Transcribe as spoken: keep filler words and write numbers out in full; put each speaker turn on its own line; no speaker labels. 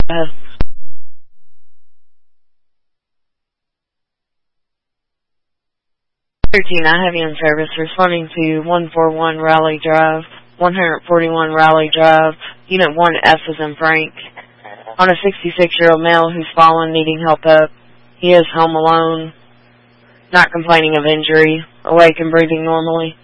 Uh, thirteen, I have you in service, responding to one forty-one Raleigh Drive, one forty-one Raleigh Drive, Unit one F is in Frank, on a sixty-six-year-old male who's fallen, needing help up. He is home alone, not complaining of injury, awake and breathing normally.